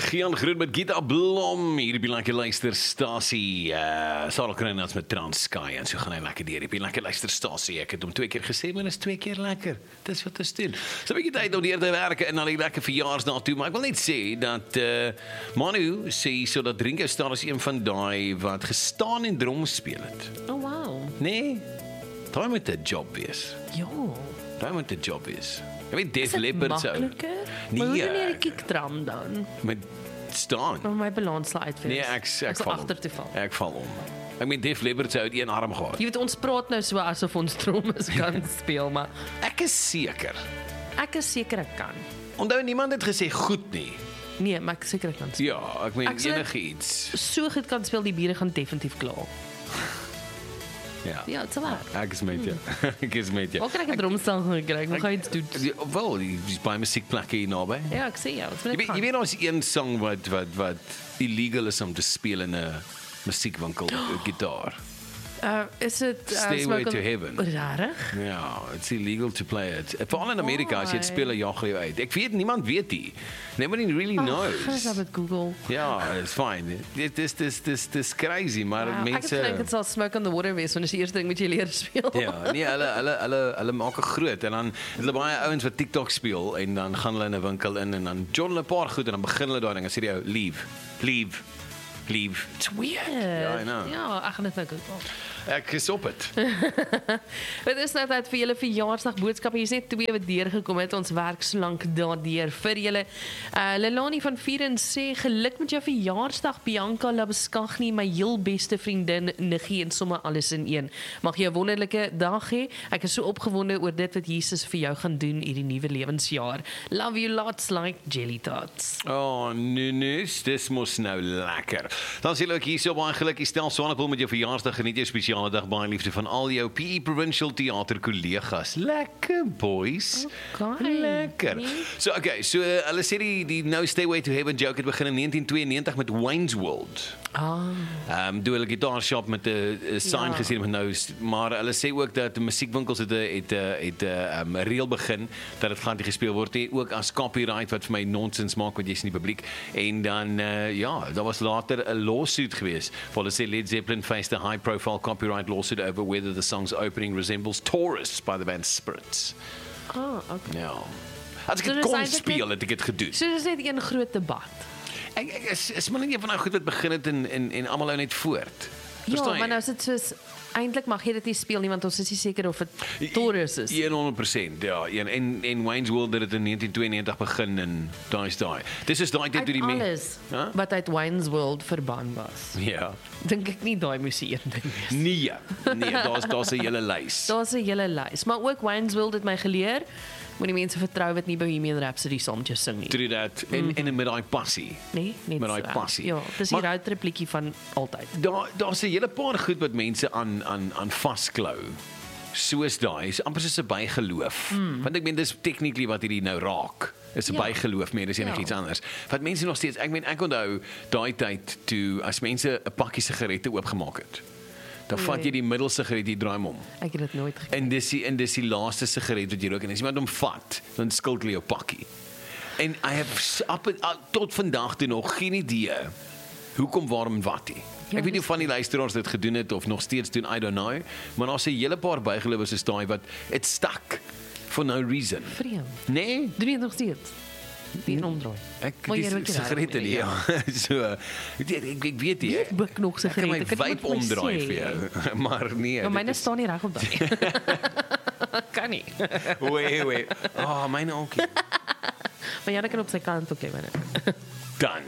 Gian groet met Gita Blom hier op die lekker luisterstasie. Sarah Kruinats met Transkei en so gaan hy lekker deur op die lekker luisterstasie. Ek het hom 2 keer gesê, maar is 2 keer lekker. Dis wat ons doen. So 'n bietjie tyd om deur te werk en al die lekker verjaarsdae toe, maar ek wil net sê dat Manu sê so dat Ringo Starr is een van daai wat gestaan en drum speel het. Oh wow. Nee. Daai moet 'n job wees. Ja. Daai moet 'n job wees. Ek weet Def Is dit Leppard sou. makliker? Nee, Maar hoe doen jy die kickdrum dan? met staan. Om my balans te uitvis. Nee, ek sal val om. agter te val. Ek val om. Ek meen Def Leppard sou uit een arm gehad. Jy weet ons praat nou so asof ons drums kan speel, maar Ek is seker. ek is seker ek kan. Onthou niemand het gesê goed nie. Nee, maar ek is seker ek kan speel. Ja, ek meen Ek sal enigiets. So goed kan speel, die bure gaan definitief kla. Ja. Ja, dit sal werk. Ek is met jou. Ek is met jou. Waar kan ek 'n drumstel gaan kry? Ek moet gou iets doen. Wel, dis by musiekplekke hier naby. Ja, ek sê ja, wat wil Jy ek weet ons een song wat illegal is om te speel in 'n musiekwinkel gitaar. Is dit Stairway to Heaven. Rarig? Ja, it's illegal to play it. Veral in Amerika as jy dit speel 'n jag jou uit. Ek weet niemand weet nie. Nobody really knows. Gaan met Google. Ja, it's fine. Dis crazy, maar Ek mense het gedink dit sal Smoke on the Water wees, want dis die eerste ding wat jy leer speel. ja, nee, hulle maak 'n groot en dan het hulle baie ouens wat TikTok speel en dan gaan hulle in 'n winkel in en dan join hulle 'n paar goed en dan begin hulle daai ding en sê jy leave. It's weird. Ja, I know. Ja, ek gaan dit nou Google. Ek is op dit. Dit is nou tyd vir julle verjaarsdag boodskappe. Hier's net 2 wat deurgekom het. Ons werk so lank daardeur vir julle. Lelani van Vieren sê geluk met jou verjaarsdag Bianca Labeskagni, my heel beste vriendin Niggie en sommer alles in een. Mag jy 'n wonderlike dag hê. Ek is so opgewonde oor dit wat Jesus vir jou gaan doen hierdie nuwe lewensjaar. Love you lots like jelly tots. Oh, nee, dis mos nou lekker. Dan sê ek hier so baie geluk, stel Swanepoel met jou verjaarsdag, geniet jou spesiale dag, baie liefde van al jou PE Provincial Theater kollegas. Lekker boys. Okay. Lekker. Nee. So okay, so hulle sê die No Stairway to Heaven joke het begin in 1992 met Wayne's World. Doen hulle gitaarshop met 'n sign gesien met nou, maar hulle sê ook dat die musiekwinkels het 'n reël begin dat dit gaan nie gespeel word nie, ook as copyright wat vir my nonsens maak want jy's in die publiek. En dan ja, daar was later 'n lawsuit geweest. Hulle sê Led Zeppelin faced a high profile copyright lawsuit over whether the song's opening resembles Taurus by the band Spirits. Okay. Ja. As ek So dit dis kon eintlik speel het ek dit gedoen. So dis net een groot debat. Ek is maar net een van daai goed wat begin het en almal hou net voort. Ja, maar nou is dit soos eintlik mag jy dit nie speel nie want ons is nie seker of dit Taurus is. 100%, ja. En Wayne's World het in 1992 begin en daai. Dis is daai tyd toe die alles wat uit Wayne's World verbân was. Ja. Dink ek nie daai moes die een ding wees. Nee, daar's 'n hele lys. Daar's 'n hele lys, maar ook Wayne's World het my geleer moenie mense vertrou wat nie Bohemian Rhapsody saam met jou sing nie. True that. En met daai passie. Nee, net met daai so. passie. Ja, dis die roadtrip liedjie van altyd. Daar's 'n hele paar goed wat mense aan vasklou. Soos daai, is amper soos 'n bygeloof. Want ek meen dis technically wat hierdie nou raak. Is 'n bygeloof meer as enigiets anders. Wat mense nog steeds, ek onthou daai tyd toe as mense 'n pakkie sigarette oopgemaak het. Dan vat jy die middelsigaret, jy draai hom om. Ek het dit nooit gekyk. En dis die laaste sigaret wat jy rook en as iemand hom vat, dan skuld jy jou pakkie. En I have tot vandag toe nog geen idee hoekom, waarom en wat nie. Ja, Ek weet nie of van die luisteraars dit gedoen het of nog steeds doen, I don't know, maar daar's 'n hele paar bygelowiges is daai wat it stuck for no reason. Vreemd. Nee, Doen jy dit nog steeds? Die omdraai. ek Maar jy die rook nie sigarette nie. Ja. So ek weet nie. Ek buk nog Ek kan my sigarette. Kan jy vape met my omdraai sê? vir jou. Maar nee. Maar dit myne is- staan nie reg op daai. Kan nie. Wait. Oh, myne ook. Maar jy kan op sy kant ook hê myne. Dan.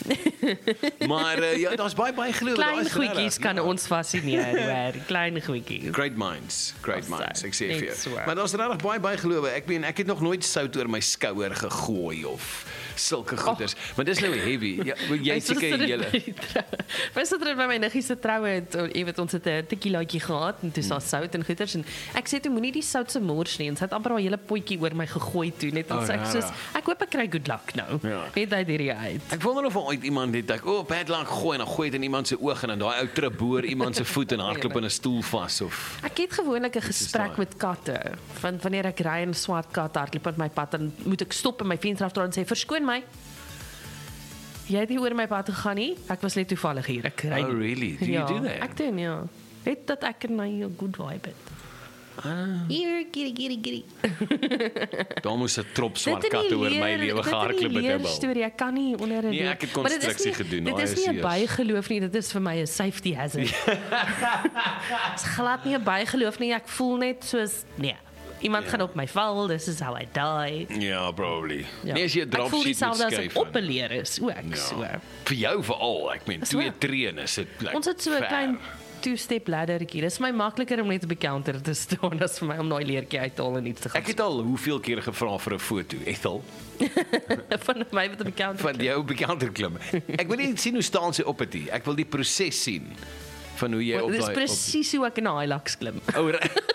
Maar ja, daar's baie geloof. Klein goedjies kan ons fascineer, hoor. Klein goedjies. Great minds, ek sê vir net jou. so. Maar daar's regtig baie gelowe. Ek meen, ek het nog nooit sout oor my skouer gegooi of sulke goeders. Maar dis nou heavy. Ja, jy seker julle. Ons het dit by my niggie se troue het, jy weet ons het 'n tequilaatjie gehad en toe is daar sout en goeders en ek sê toe moenie die sout se mors nie en sy het amper haar hele potjie oor my gegooi toe net ons ek soos ek hoop ek kry good luck nou. Ja. Net uit hierdie uit. Ek wonder of ooit iemand het bad luck gooi en dan gooi dit in iemand se oog en dan daai ou triboor iemand se voet en hardloop in 'n stoel vas of Ek het gewoonlik 'n gesprek met katte. Van wanneer ek ry en 'n swart kat hardloop op my pad, dan moet ek stop en my venster afdraai en sê verskoon my. Jy het nie oor my pad gegaan nie. Ek was net toevallig hier. Ek ry. Oh, really? Do you do that? Ek doen, ja. Net dat ek na 'n good vibe het. Hier, giddy. Daar moes 'n trop swart katte oor my lewe gehardloop met 'n bal. Storie, ek kan nie onder 'n Nee, ek het konstruksie gedoen. Dit is nie 'n bygeloof nie, dit is vir my 'n safety hazard. Dit is glad nie 'n bygeloof nie, ek voel net soos nee. Iemand gaan op my val, this is how I die. Ja, probably. Ja. Nee, as jy 'n Ek drop voel sheet moet dieselfde as skuif. ek op 'n leer is, ook so. Vir jou veral, ek meen, Is 2 waar. tree is dit like Ons het so 'n ver. klein two-step laddertjie. Dit is my makliker om net op die counter te staan as vir my om daai leertjie uit te haal en iets te gaan. Ek het al hoeveel keer gevra vir 'n foto, Ethel, van my wat op die counter. van jou op die counter klim. Ek wil net sien hoe staan sy op dit. Ek wil die proses sien van hoe jy op Dit is daai presies hoe ek in 'n Hilux klim. Oh,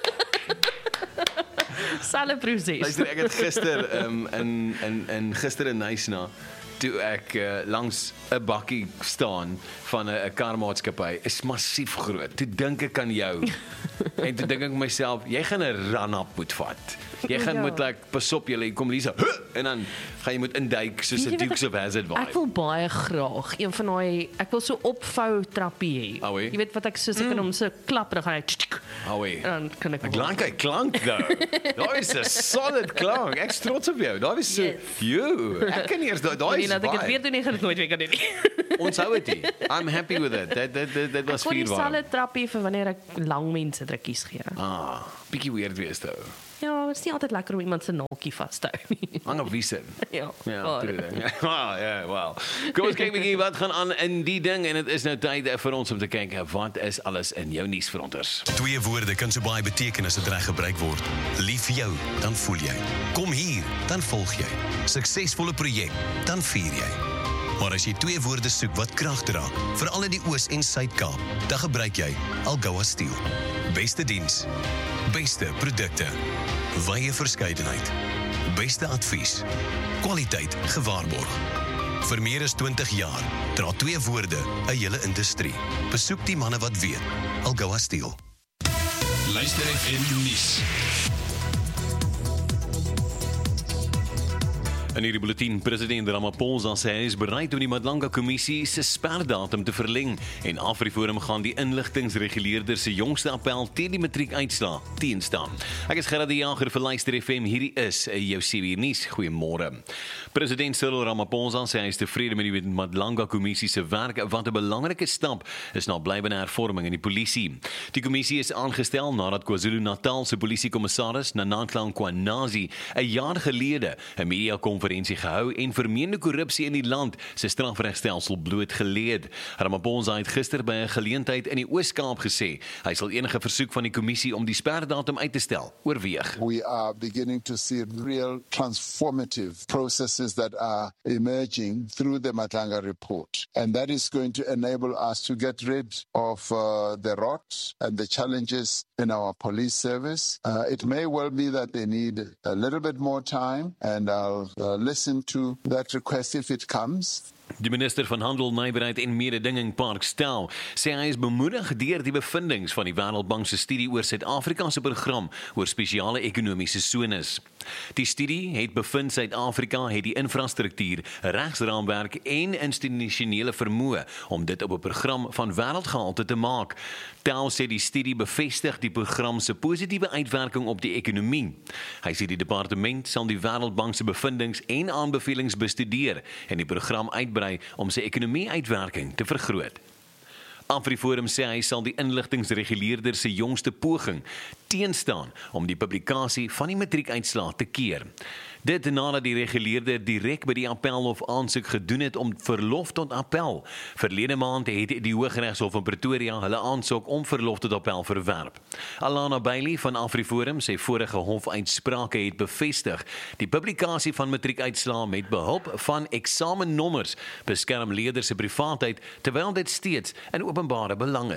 Selfe proses. luister, ek het gister in gister in Nysna toe ek langs 'n bakkie staan van 'n karmaatskappy is massief groot. Toe dink ek aan jou. En toe dink ek myself, jy gaan 'n run-up moet vat. Jy gaan Ja. moet pas op julle kom Lisa en dan gaan jy moet induik soos 'n Weet jy wat Dukes of Hazzard Ek vibe. wil baie graag een van daai ek wil so opvou trappie hê. Oh, Jy weet wat ek soos ek kan hom so klap dan gaan hy Howie. en dan kan ek Ek klank, hy klank nou. Daar is 'n solid klank. Ek is trots op jou. Daar is so Yes. you. Ek kan eers daai Nee, is dat ek dit vibe. weer doen nie gaan dit nooit weer kan doen nie. Ons hou dit nie. I'm happy with it. That was Kon vier warm. dieselfde trappie vir wanneer ek lang mense drukkies gee. Bietjie weird wees toe. Ja, dit is nie altyd lekker om iemand se naakie vas te hou nie. Hang op wie se. Ja. Ja, waar. true ding. Ja, wow. Kom ons kyk 'n bietjie wat gaan aan in die ding en dit is nou tyd vir ons om te kyk wat is alles in jou nuusfronters. 2 woorde kan so baie beteken as dit reg gebruik word. Lief vir jou, dan voel jy. Kom hier, dan volg jy. Suksesvolle projek, dan vier jy. Maar as jy 2 woorde soek wat krag dra, veral in die Oos en Suid-Kaap, dan gebruik jy Algoa Steel. Beste diens, beste produkte, wye verskeidenheid, beste advies, kwaliteit gewaarborg. Vir meer as 20 jaar dra 2 woorde 'n hele industrie. Besoek die manne wat weet. Algoa Steel. Luister FM nuus. In hierdie bulletin, president Ramaphosa sê hy is bereid om die Madlanga kommissie se sperdatum te verleng en Afriforum gaan die inligtingsreguleerder se jongste appel teen die matriekuitslae teenstaan. Ek is Gerard die Jager vir Luister FM. Hierdie is jou CB nuus. Goeiemôre. President Cyril Ramaphosa sê hy is tevrede met die Madlanga kommissie se werk wat 'n belangrike stap is na blywende hervorming in die polisie. Die kommissie is aangestel nadat KwaZulu-Natal se polisiekommissaris Nanatla Nkwanazi 'n jaar gelede 'n mediakonferensie gehou en vermeende korrupsie in die land se strafregstelsel blootgelê. Ramaphosa het gister by 'n geleentheid in die Oos-Kaap gesê hy sal enige versoek van die kommissie om die sperdatum uit te stel oorweeg. We are beginning to see real transformative processes that are emerging through the Madlanga report. And that is going to enable us to get rid of the rot and the challenges in our police service. It may well be that they need a little bit more time, and I'll listen to that request if it comes. Die minister van Handel, Nywerheid en Mededinging, Park Stel, sê hy is bemoedig deur die bevindinge van die Wêreldbank se studie oor Suid-Afrika se program oor spesiale ekonomiese sones. Die studie het bevind Suid-Afrika het die infrastruktuur, regsraamwerk en institusionele vermoë om dit op 'n program van wêreldgehalte te maak. Tel sê die studie bevestig die program se positiewe uitwerking op die ekonomie. Hy sê die departement sal die Wêreldbank se bevindinge en aanbevelings bestudeer en die program uitbrei om sy ekonomie-uitwerking te vergroot. Afriforum sê hy sal die inligtingsreguleerder se jongste poging teenstaan om die publikasie van die matriekuitslae te keer. Dit nadat die reguleerder direk by die appelhof aansoek gedoen het om verlof tot appel. Verlede maand het die Hooggeregshof in Pretoria hulle aansoek om verlof tot appel verwerp. Alana Bailey van Afriforum sê vorige hofuitsprake het bevestig die publikasie van matriekuitslae met behulp van eksamennommers beskerm leerders se privaatheid terwyl dit steeds in openbare belang is.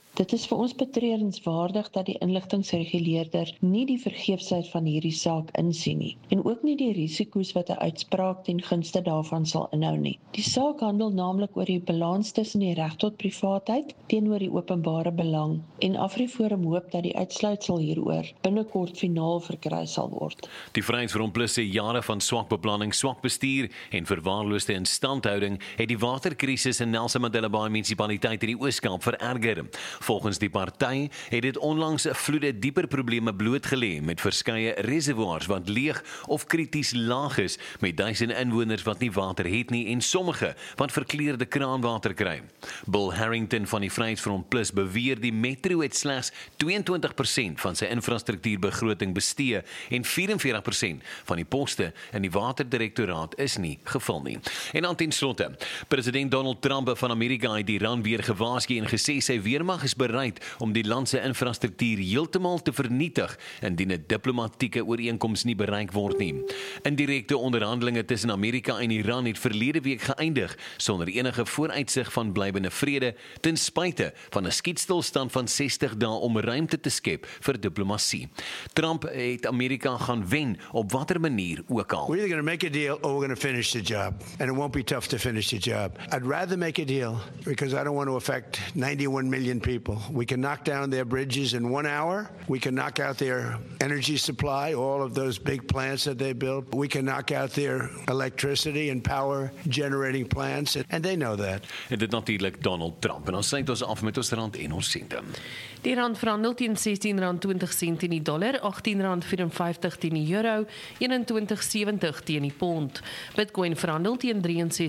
Dit is vir ons betreurenswaardig dat die inligtingsreguleerder nie die vergeefsheid van hierdie saak insien nie en ook nie die risiko's wat 'n uitspraak ten gunste daarvan sal inhou nie. Die saak handel naamlik oor die balans tussen die reg tot privaatheid teenoor die openbare belang en Afriforum hoop dat die uitsluitsel hieroor binnekort finaal verkry sal word. Die Vryheidsfront Plus sê jare van swak beplanning, swak bestuur en verwaarloosde instandhouding het die waterkrisis in Nelson Mandela Bay munisipaliteit in die Oos-Kaap vererger. Volgens die party het dit onlangs vloede dieper probleme blootgelê met verskeie reservoirs wat leeg of krities laag is met duisende inwoners wat nie water het nie en sommige wat verkleurde kraanwater kry. Bill Harrington van die Vryheidsfront Plus beweer die metro het slegs 22% van sy infrastruktuurbegroting bestee en 44% van die poste in die waterdirektoraat is nie gevul nie. En dan ten slotte, president Donald Trump van Amerika het Iran weer gewaarsku en gesê sy weermag is bereid om die land se infrastruktuur heeltemal te vernietig indien 'n diplomatieke ooreenkoms nie bereik word nie. Indirekte onderhandelinge tussen Amerika en Iran het verlede week geëindig sonder enige vooruitsig van blywende vrede ten spyte van 'n skietstilstand van 60 dae om ruimte te skep vir diplomatie. Trump het Amerika gaan wen op watter manier ook al. We're either going to make a deal or we're going to finish the job. And it won't be tough to finish the job. I'd rather make a deal because I don't want to affect 91 million people. We can knock down their bridges in 1 hour. We can knock out their energy supply, all of those big plants that they built. We can knock out their electricity and power generating plants. And they know that. En dit natuurlik Donald Trump. En ons sluit ons af met ons rand en ons sente. Die rand verhandel teen R16.20 teen die dollar, R18.54 teen die euro, R21.70 teen die pond. Bitcoin verhandel teen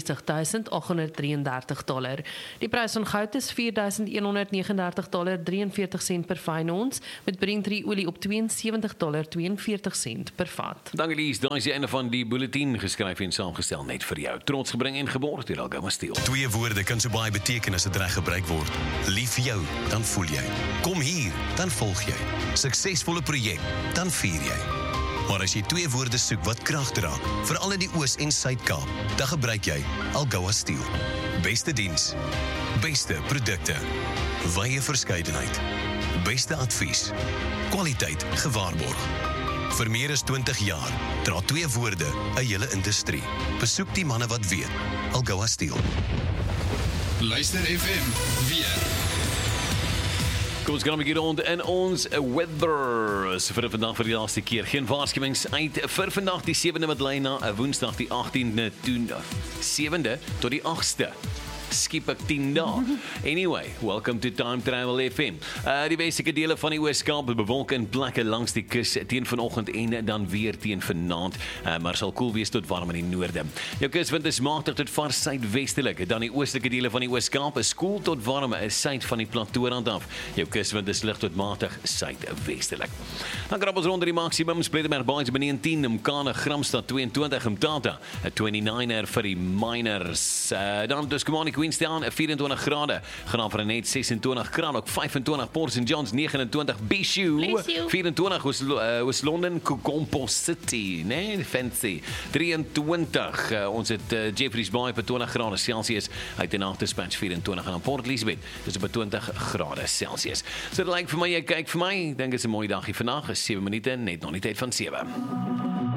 $63,833. Die prys van goud is $4,139.43 per fyn ons, met Brent olie op $72.42 per vat. Dankie Lies, daar is die einde van die bulletin geskryf en saamgestel net vir jou. Trots gebring en geborg deur Algoma Steel. Twee woorde kan so baie beteken as dit reg gebruik word. Lief vir jou, dan voel jy. Kom hier, dan volg jy. Suksesvolle projek, dan vier jy. Maar as jy twee woorde soek wat krag dra, veral in die Oos- en Suid-Kaap, dan gebruik jy Algoma Steel. Beste diens, beste produkte, wye verskeidenheid, beste advies, kwaliteit gewaarborg. Vir meer as 20 jaar dra twee woorde 'n hele industrie. Besoek die manne wat weet. Algoma Steel. Luister FM weer. Kom ons gaan 'n bietjie rond in ons weather. So vir vandag vir die laaste keer. Geen waarskuwings uit vir vandag die 7de wat lei na 'n Woensdag die 18de toe 7de tot die 8ste. Skip ek 10 dae. Anyway, welcome to Time Travel FM. Die basiese dele van die Oos-Kaap bewolk in plekke langs die kus teen vanoggend en dan weer teen vanaand, maar sal koel wees tot warm in die noorde. Jou kuswind is matig tot vars suidwestelik. Dan die oostelike dele van die Oos-Kaap is koel tot warm suid van die plateaurand af. Jou kuswind is lig tot matig suidwestelik. Dan krap ons rond die maksimums. Plettenberg Baai beneen 10, Mkana Gramstad 22, Mtata 29er vir die miners. Dan Tuscany Queenstown 24 grade, Graafrenet 26 grade, ook 25 Port St Johns 29, Bishu 24, Oos-London, Compost City, nee, fancy 23, ons het Jeffreys Bay op 20 grade Celsius, uit en Dispatch 24 en Port Elizabeth, dis op 20 grade Celsius. So dit lyk vir my, jy kyk vir my, ek dink dit is 'n mooi dagie vandag, is 7 minute, net nog nie tyd van 7.